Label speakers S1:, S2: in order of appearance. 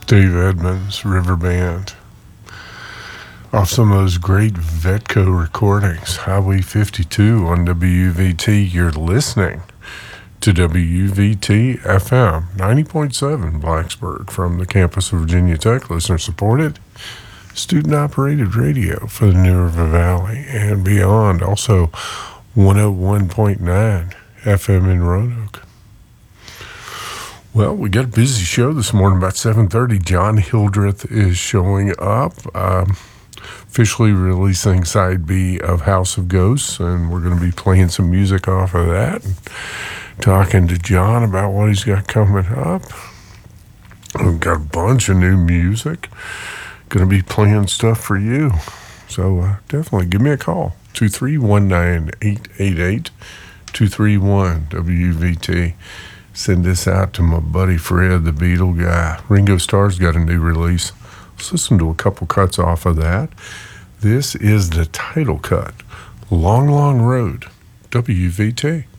S1: Dave Edmunds, River Band. Off some of those great Vetco recordings, Highway 52 on WVT. You're listening to WVT FM 90.7 Blacksburg from the campus of Virginia Tech. Listener supported, student operated radio for the New River Valley and beyond. Also 101.9 FM in Roanoke. Well, we got a busy show this morning. About 7:30, John Hildreth is showing up, officially releasing Side B of House of Ghosts, and we're going to be playing some music off of that and talking to John about what he's got coming up. We've got a bunch of new music. Going to be playing stuff for you. So definitely give me a call, 2319888, 231-WVT. Send this out to my buddy Fred, the Beatle guy. Ringo Starr's got a new release. Let's listen to a couple cuts off of that. This is the title cut, Long, Long Road, WVT.